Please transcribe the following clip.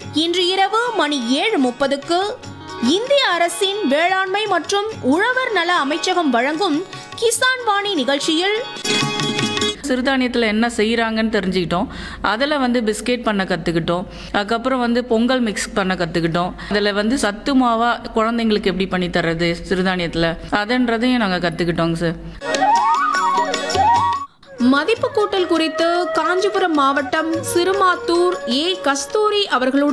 இன்று இரவு மணி 7:30க்கு இந்திய அரசின் வேளாண்மை மற்றும் உழவர் நல அமைச்சகம் வழங்கும் கிசான் வாணி நிகழ்ச்சியில் சிறுதானியத்தில் என்ன செய்கிறாங்கன்னு தெரிஞ்சுக்கிட்டோம். அதில் பிஸ்கெட் பண்ண கற்றுக்கிட்டோம். அதுக்கப்புறம் பொங்கல் மிக்ஸ் பண்ண கற்றுக்கிட்டோம். அதில் சத்து மாவாக குழந்தைங்களுக்கு எப்படி பண்ணி தர்றது சிறுதானியத்தில் அதுன்றதையும் நாங்கள் கற்றுக்கிட்டோங்க சார். மதிப்பு கூட்டல் குறித்து காஞ்சிபுரம் மாவட்டம் சிறுமாத்தூர் கஸ்தூரி அவர்களுடன்